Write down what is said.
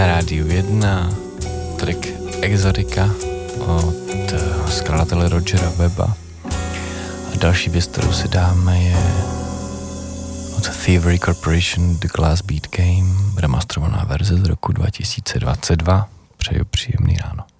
Na Rádiu 1 trik Exotika od skladatele Rogera Webba. A další věc, kterou si dáme, je od Thievery Corporation The Glass Beat Game, remasterovaná verze z roku 2022. Přeju příjemný ráno.